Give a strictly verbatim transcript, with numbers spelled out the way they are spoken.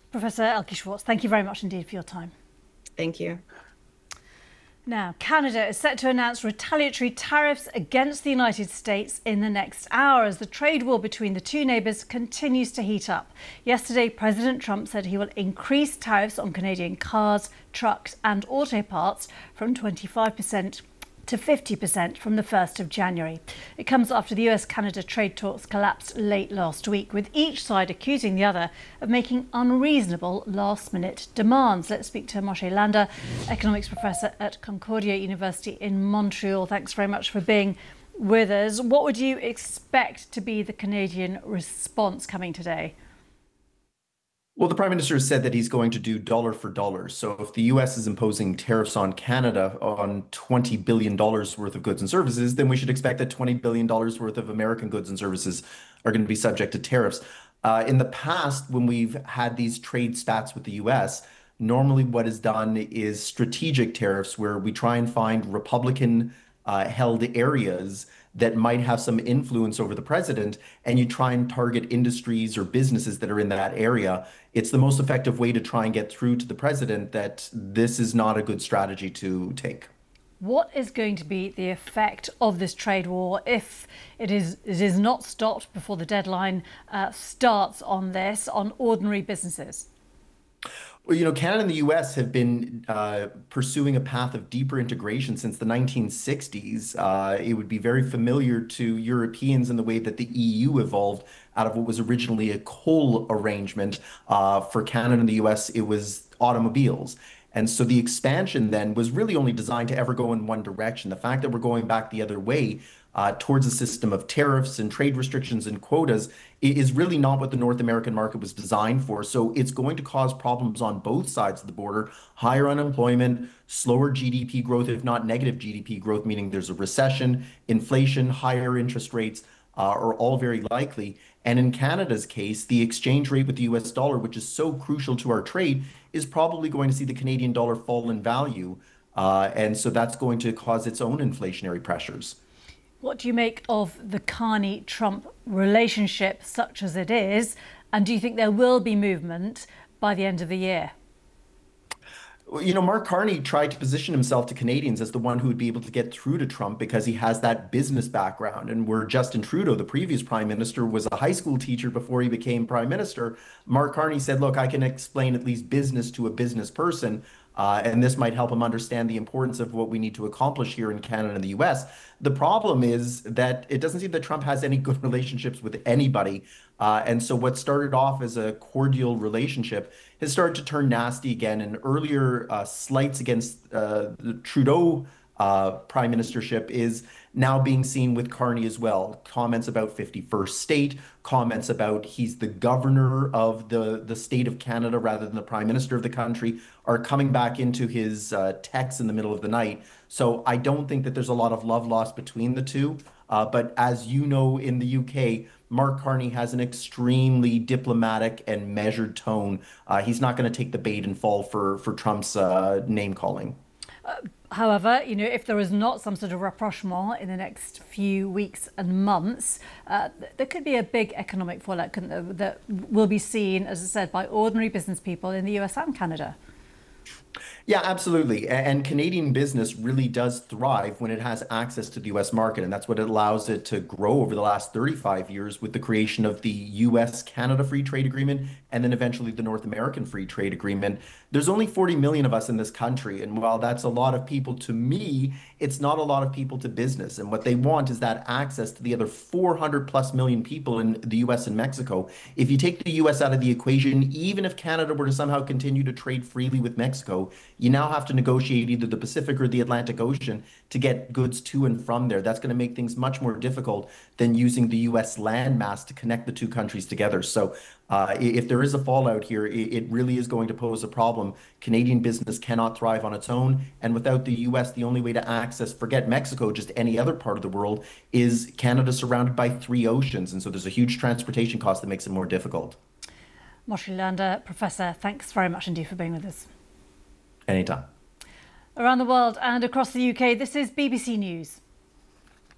Professor Elke Schwartz, thank you very much indeed for your time. Thank you. Now, Canada is set to announce retaliatory tariffs against the United States in the next hour as the trade war between the two neighbours continues to heat up. Yesterday, President Trump said he will increase tariffs on Canadian cars, trucks and auto parts from twenty-five percent to fifty percent from the first of January. It comes after the U S Canada trade talks collapsed late last week, with each side accusing the other of making unreasonable last-minute demands. Let's speak to Moshe Landa, economics professor at Concordia University in Montreal. Thanks very much for being with us. What would you expect to be the Canadian response coming today? Well, the Prime Minister has said that he's going to do dollar for dollar. So if the U S is imposing tariffs on Canada on twenty billion dollars worth of goods and services, then we should expect that twenty billion dollars worth of American goods and services are going to be subject to tariffs. Uh, in the past, when we've had these trade spats with the U S, normally what is done is strategic tariffs where we try and find Republican uh, held areas that might have some influence over the president, and you try and target industries or businesses that are in that area. It's the most effective way to try and get through to the president that this is not a good strategy to take. What is going to be the effect of this trade war if it is, it is not stopped before the deadline uh, starts on this, on ordinary businesses? Well, you know, Canada and the U S have been uh, pursuing a path of deeper integration since the nineteen sixties. Uh, it would be very familiar to Europeans in the way that the E U evolved out of what was originally a coal arrangement. Uh, for Canada and the U S, it was automobiles. And so the expansion then was really only designed to ever go in one direction. The fact that we're going back the other way uh, towards a system of tariffs and trade restrictions and quotas is really not what the North American market was designed for. So it's going to cause problems on both sides of the border: higher unemployment, slower G D P growth, if not negative G D P growth, meaning there's a recession, inflation, higher interest rates uh, are all very likely. And in Canada's case, the exchange rate with the U S dollar, which is so crucial to our trade, is probably going to see the Canadian dollar fall in value. Uh, and so that's going to cause its own inflationary pressures. What do you make of the Carney-Trump relationship, such as it is? And do you think there will be movement by the end of the year? Well, you know, Mark Carney tried to position himself to Canadians as the one who would be able to get through to Trump because he has that business background. And where Justin Trudeau, the previous prime minister, was a high school teacher before he became prime minister, Mark Carney said, look, I can explain at least business to a business person. Uh, and this might help him understand the importance of what we need to accomplish here in Canada and the U S. The problem is that it doesn't seem that Trump has any good relationships with anybody. Uh, and so what started off as a cordial relationship has started to turn nasty again. And earlier uh, slights against uh, the Trudeau uh, prime ministership is now being seen with Carney as well. Comments about fifty-first state, comments about he's the governor of the, the state of Canada rather than the prime minister of the country are coming back into his uh, texts in the middle of the night. So I don't think that there's a lot of love lost between the two. Uh, but as you know, in the U K, Mark Carney has an extremely diplomatic and measured tone. Uh, he's not going to take the bait and fall for, for Trump's uh, name calling. Uh, however, you know, if there is not some sort of rapprochement in the next few weeks and months, uh, th there could be a big economic fallout that will be seen, as I said, by ordinary business people in the U S and Canada. Yeah, absolutely. And Canadian business really does thrive when it has access to the U S market. And that's what it allows it to grow over the last thirty-five years with the creation of the U S Canada Free Trade Agreement and then eventually the North American Free Trade Agreement. There's only forty million of us in this country. And while that's a lot of people to me, it's not a lot of people to business. And what they want is that access to the other four hundred plus million people in the U S and Mexico. If you take the U S out of the equation, even if Canada were to somehow continue to trade freely with Mexico, you now have to negotiate either the Pacific or the Atlantic Ocean to get goods to and from there. That's going to make things much more difficult than using the U S landmass to connect the two countries together. So uh, if there is a fallout here, it really is going to pose a problem. Canadian business cannot thrive on its own. And without the U S, the only way to access, forget Mexico, just any other part of the world, is Canada surrounded by three oceans. And so there's a huge transportation cost that makes it more difficult. Moshe Landa, Professor, thanks very much indeed for being with us. Anytime. Around the world and across the U K, this is B B C News.